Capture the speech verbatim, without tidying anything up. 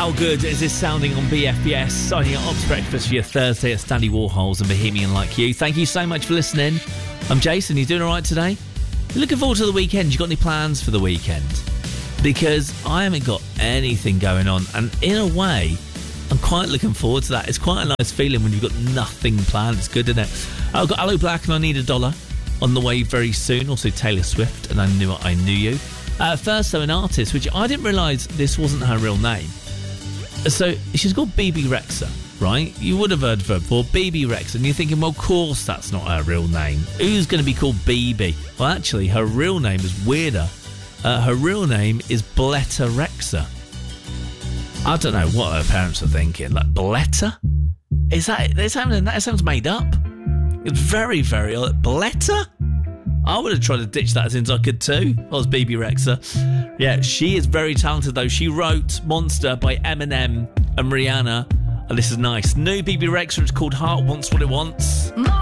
How good is this sounding on B F B S? Signing up Ops Breakfast for your Thursday at Stanley Warhols and Bohemian Like You. Thank you so much for listening. I'm Jason. You doing all right today? You're looking forward to the weekend? You got any plans for the weekend? Because I haven't got anything going on, and in a way, I'm quite looking forward to that. It's quite a nice feeling when you've got nothing planned. It's good, isn't it? I've got Aloe Black and I Need a Dollar on the way very soon. Also Taylor Swift and I Knew I Knew You. Uh, first, though, an artist, which I didn't realise this wasn't her real name. So she's called B B Rexha, right? You would have heard of her before, B B Rexha, and you're thinking, well, of course that's not her real name. Who's going to be called B B? Well, actually, her real name is weirder. Uh, her real name is Bletta Rexha. I don't know what her parents are thinking. Like, Bletta? Is that... That sounds, that sounds made up. It's very, very... Uh, Bletta? I would have tried to ditch that since I could too. I was B B Rexha. Yeah, she is very talented though. She wrote Monster by Eminem and Rihanna. And this is nice. New B B Rexha, it's called Heart Wants What It Wants.